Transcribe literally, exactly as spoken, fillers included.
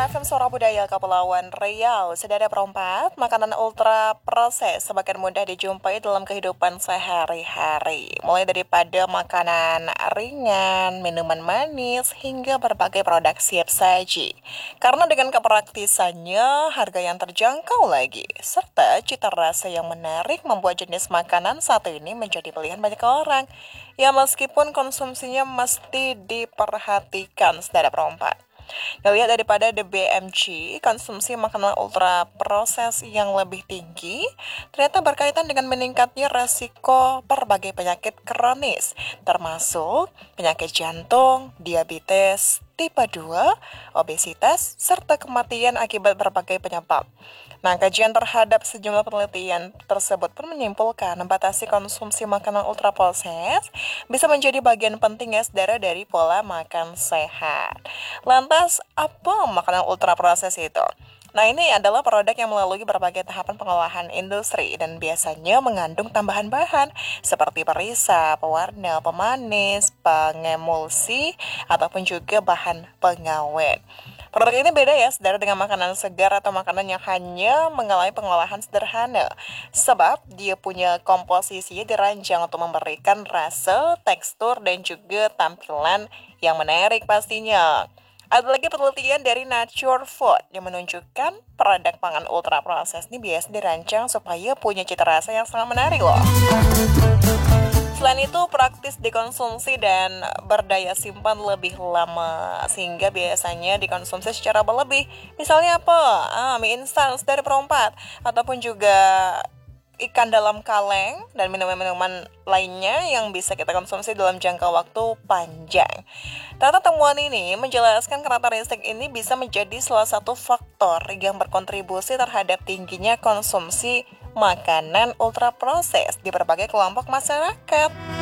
F M Suara Budaya Kepulauan Riau. Sedara perempat, makanan ultra proses semakin mudah dijumpai dalam kehidupan sehari-hari. Mulai daripada makanan ringan, minuman manis, hingga berbagai produk siap saji. Karena dengan kepraktisannya, harga yang terjangkau lagi, serta cita rasa yang menarik membuat jenis makanan satu ini menjadi pilihan banyak orang. Ya meskipun konsumsinya mesti diperhatikan, sedara perempat. Dilihat daripada The B M G, konsumsi makanan ultra proses yang lebih tinggi ternyata berkaitan dengan meningkatnya resiko berbagai penyakit kronis, termasuk penyakit jantung, diabetes, tipe dua, obesitas, serta kematian akibat berbagai penyebab. Nah, kajian terhadap sejumlah penelitian tersebut pun menyimpulkan membatasi konsumsi makanan ultra proses bisa menjadi bagian penting ya saudara dari pola makan sehat. Lantas, apa makanan ultra proses itu? Nah, ini adalah produk yang melalui berbagai tahapan pengolahan industri dan biasanya mengandung tambahan bahan seperti perisa, pewarna, pemanis, pengemulsi, ataupun juga bahan pengawet. Produk ini beda ya, saudara, dengan makanan segar atau makanan yang hanya mengalami pengolahan sederhana. Sebab dia punya komposisinya dirancang untuk memberikan rasa, tekstur, dan juga tampilan yang menarik pastinya. Ada lagi penelitian dari Nature Food yang menunjukkan produk pangan ultra proses ini biasa dirancang supaya punya cita rasa yang sangat menarik loh. Selain itu, praktis dikonsumsi dan berdaya simpan lebih lama, sehingga biasanya dikonsumsi secara berlebih. Misalnya apa? Ah, mie instan dari perempat, ataupun juga ikan dalam kaleng, dan minuman-minuman lainnya yang bisa kita konsumsi dalam jangka waktu panjang. Ternyata temuan ini menjelaskan karakteristik ini bisa menjadi salah satu faktor yang berkontribusi terhadap tingginya konsumsi makanan ultra proses di berbagai kelompok masyarakat.